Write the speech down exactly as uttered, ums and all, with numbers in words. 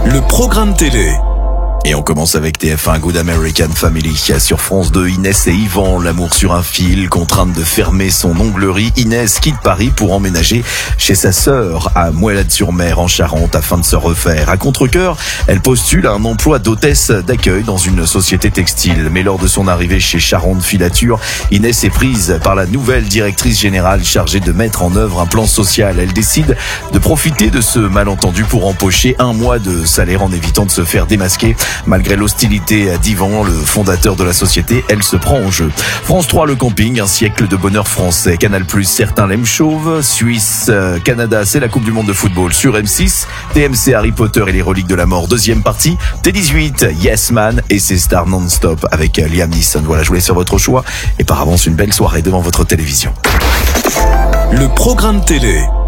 Le programme télé. Et on commence avec T F un Good American Family. Sur France deux, Inès et Yvan, l'amour sur un fil, contrainte de fermer son onglerie. Inès quitte Paris pour emménager chez sa sœur à Moëlade-sur-Mer en Charente afin de se refaire. À contre-cœur, elle postule à un emploi d'hôtesse d'accueil dans une société textile. Mais lors de son arrivée chez Charente Filature, Inès est prise par la nouvelle directrice générale chargée de mettre en œuvre un plan social. Elle décide de profiter de ce malentendu pour empocher un mois de salaire en évitant de se faire démasquer. Malgré l'hostilité d'Yvan, le fondateur de la société, elle se prend en jeu. France trois, le camping, un siècle de bonheur français. Canal plus, certains l'aiment chauve. Suisse, euh, Canada, c'est la Coupe du Monde de football sur M six. T M C, Harry Potter et les reliques de la mort, deuxième partie. T dix-huit, Yes Man et ses stars non-stop avec Liam Neeson. Voilà, je vous laisse sur votre choix. Et par avance, une belle soirée devant votre télévision. Le programme télé.